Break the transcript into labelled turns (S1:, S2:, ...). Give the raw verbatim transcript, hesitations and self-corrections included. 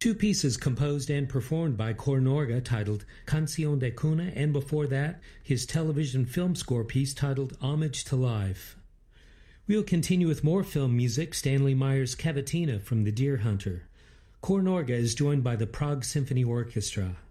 S1: Two pieces composed and performed by Cor Norga titled Canción de Cuna, and before that, his television film score piece titled Homage to Life. We'll continue with more film music, Stanley Meyer's Cavatina from The Deer Hunter. Cor Norga is joined by the Prague Symphony Orchestra.